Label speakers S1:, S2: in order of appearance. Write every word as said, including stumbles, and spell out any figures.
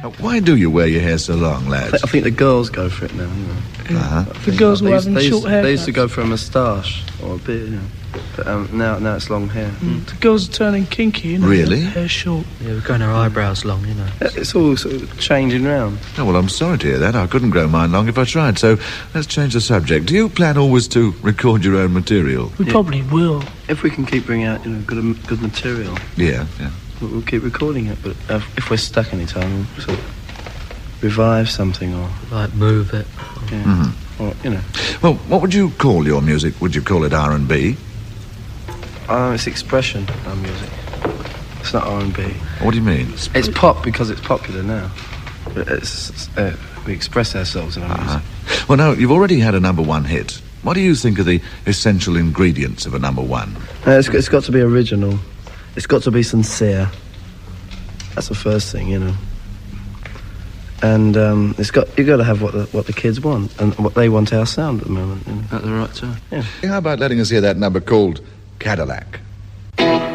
S1: Why do you wear your hair so long, lads?
S2: I think the girls go for it now, you know.
S3: Yeah.
S1: Uh-huh.
S3: The girls were having
S2: they
S3: short
S2: used,
S3: hair.
S2: They used to go for a moustache or a beard, you know. But um, now, now it's long hair.
S3: Mm. The girls are turning kinky, you know.
S1: Really?
S3: Hair short.
S4: Yeah, we're going our eyebrows long, you know.
S2: It's all sort of changing round.
S1: Oh, well, I'm sorry to hear that. I couldn't grow mine long if I tried, so let's change the subject. Do you plan always to record your own material?
S3: We
S2: Yeah.
S3: probably will.
S2: If we can keep bringing out, you know, good good material,
S1: Yeah, yeah.
S2: we'll, we'll keep recording it. But uh, if we're stuck any time, we'll sort of revive something or,
S4: Like, move it.
S2: yeah,
S1: Mm-hmm.
S2: or you know.
S1: Well, what would you call your music? Would you call it R and B?
S2: Oh, it's expression, our music. It's not R and B.
S1: What do you mean?
S2: It's pop because it's popular now. But it's, it's, uh, we express ourselves in our
S1: Uh-huh.
S2: music.
S1: Well, now, you've already had a number one hit. What do you think are the essential ingredients of a number one?
S2: Uh, it's, it's got to be original. It's got to be sincere. That's the first thing, you know. And um, it's got you got to have what the, what the kids want and what they want our sound at the moment. You know.
S4: At the right time.
S2: Yeah.
S1: How about letting us hear that number called Cadillac?